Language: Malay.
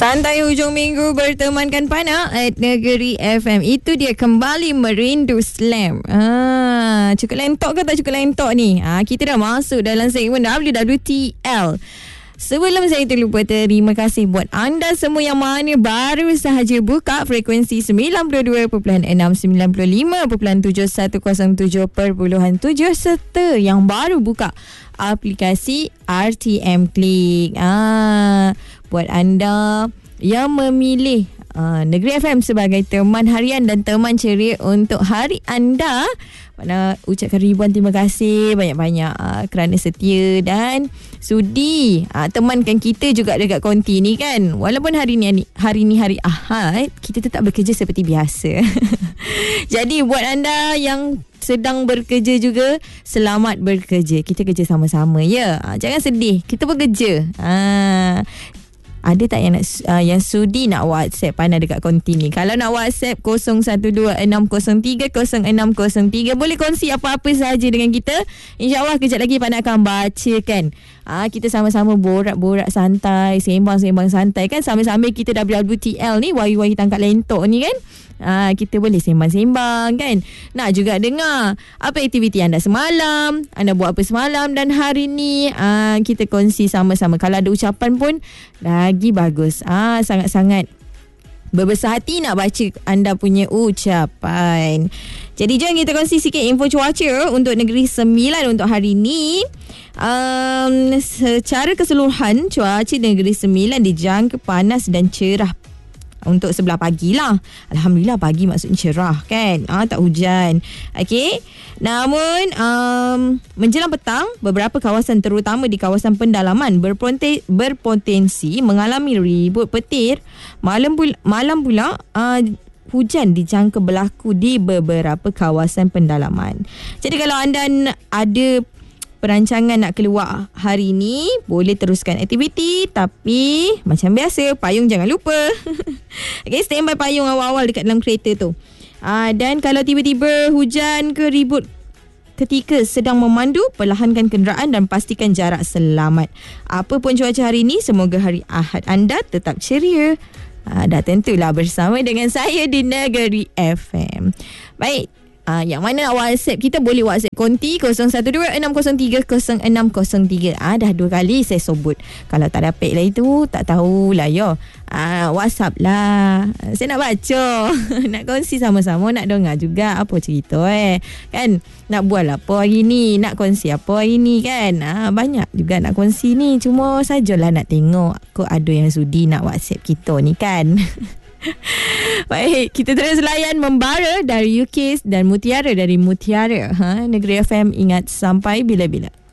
Santai hujung minggu bertemankan Pana at Negeri FM. Itu dia kembali merindu slam. Cukup lentok ke tak cukup lentok ni? Kita dah masuk dalam segmen WWTL. Sebelum saya terlupa, terima kasih buat anda semua yang mana baru sahaja buka frekuensi 92.6, 95.7, 107.7 serta yang baru buka aplikasi RTM Klik. Buat anda yang memilih Negeri FM sebagai teman harian dan teman ceria untuk hari anda, mana ucapkan ribuan terima kasih banyak-banyak kerana setia dan sudi temankan kita juga dekat konti ni kan. Walaupun hari ni hari Ahad, kita tetap bekerja seperti biasa. Jadi buat anda yang sedang bekerja juga, selamat bekerja. Kita kerja sama-sama ya. Jangan sedih, kita bekerja. Ada tak yang sudi nak WhatsApp Pana dekat konti ni? Kalau nak WhatsApp 0126030603, boleh kongsi apa-apa sahaja dengan kita. InsyaAllah kejap lagi Pana akan bacakan. Kita sama-sama borak-borak santai, sembang-sembang santai kan. Sama-sama kita WWTL ni, wayu-wayu tangkap lentok ni kan. Kita boleh sembang-sembang kan. Nak juga dengar apa aktiviti anda semalam, anda buat apa semalam, dan hari ni kita kongsi sama-sama. Kalau ada ucapan pun lagi bagus. Sangat-sangat berbesar hati nak baca anda punya ucapan. Jadi jom kita kongsi sikit info cuaca untuk Negeri Sembilan untuk hari ni. Secara keseluruhan cuaca Negeri Sembilan dijangka panas dan cerah untuk sebelah pagi lah. Alhamdulillah pagi maksudnya cerah kan. Tak hujan. Okey. Namun menjelang petang, beberapa kawasan terutama di kawasan pendalaman berpotensi mengalami ribut petir. Malam pula hujan dijangka berlaku di beberapa kawasan pendalaman. Jadi kalau anda ada perancangan nak keluar hari ni, boleh teruskan aktiviti, tapi macam biasa, payung jangan lupa. Okay, standby payung awal-awal dekat dalam kereta tu. Dan kalau tiba-tiba hujan ke ribut ketika sedang memandu, perlahankan kenderaan dan pastikan jarak selamat. Apa pun cuaca hari ni, semoga hari Ahad anda tetap ceria. Dah tentulah bersama dengan saya di Negeri FM. Baik. Yang mana nak WhatsApp kita, boleh WhatsApp konti 0126030603. Dah 2 kali saya sebut. Kalau tak dapat lah itu, tak tahulah yo. WhatsApp lah. Saya nak baca. Nak kongsi sama-sama, nak dengar juga apa cerita kan. Nak buat apa hari ni, nak kongsi apa hari ni kan. Banyak juga nak kongsi ni. Cuma sajalah nak tengok kok ada yang sudi nak WhatsApp kita ni kan. Baik, kita terus layan membara dari UK dan Mutiara dari Mutiara. Negeri FM, ingat sampai bila-bila.